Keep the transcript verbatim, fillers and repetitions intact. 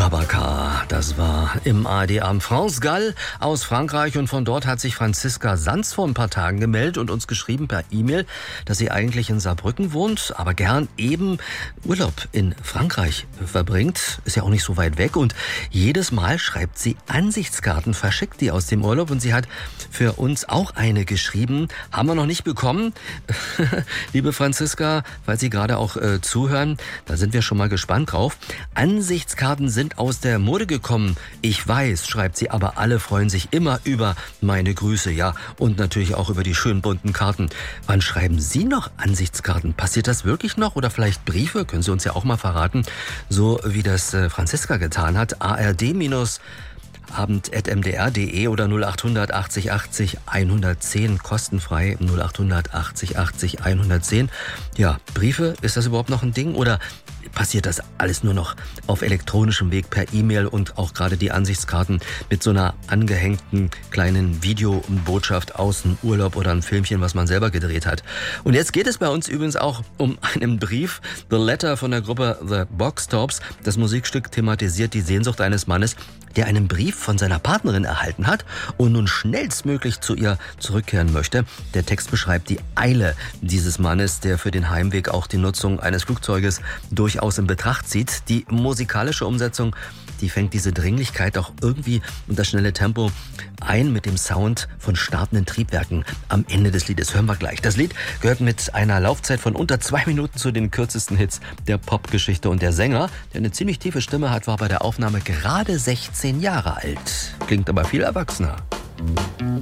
Babacar, das war im A R D-Abend. France Gall aus Frankreich, und von dort hat sich Franziska Sanz vor ein paar Tagen gemeldet und uns geschrieben per E-Mail, dass sie eigentlich in Saarbrücken wohnt, aber gern eben Urlaub in Frankreich verbringt. Ist ja auch nicht so weit weg, und jedes Mal schreibt sie Ansichtskarten, verschickt die aus dem Urlaub, und sie hat für uns auch eine geschrieben. Haben wir noch nicht bekommen. Liebe Franziska, falls Sie gerade auch äh, zuhören, da sind wir schon mal gespannt drauf. Ansichtskarten sind aus der Mode gekommen. Ich weiß, schreibt sie, aber alle freuen sich immer über meine Grüße, ja, und natürlich auch über die schönen bunten Karten. Wann schreiben Sie noch Ansichtskarten? Passiert das wirklich noch? Oder vielleicht Briefe? Können Sie uns ja auch mal verraten, so wie das äh, Franziska getan hat. A R D abend at m d r punkt d e oder null achthundert achtzig achtzig hundertzehn, kostenfrei null achthundert achtzig achtzig hundertzehn. Ja, Briefe, ist das überhaupt noch ein Ding, oder passiert das alles nur noch auf elektronischem Weg per E-Mail, und auch gerade die Ansichtskarten mit so einer angehängten kleinen Videobotschaft aus einem Urlaub oder ein Filmchen, was man selber gedreht hat. Und jetzt geht es bei uns übrigens auch um einen Brief, The Letter von der Gruppe The Boxtops. Das Musikstück thematisiert die Sehnsucht eines Mannes, der einen Brief von seiner Partnerin erhalten hat und nun schnellstmöglich zu ihr zurückkehren möchte. Der Text beschreibt die Eile dieses Mannes, der für den Heimweg auch die Nutzung eines Flugzeuges durchaus in Betracht zieht. Die musikalische Umsetzung, die fängt diese Dringlichkeit auch irgendwie und das schnelle Tempo ein mit dem Sound von startenden Triebwerken am Ende des Liedes. Hören wir gleich. Das Lied gehört mit einer Laufzeit von unter zwei Minuten zu den kürzesten Hits der Popgeschichte, und der Sänger, der eine ziemlich tiefe Stimme hat, war bei der Aufnahme gerade sechzehn Jahre alt. Klingt aber viel erwachsener.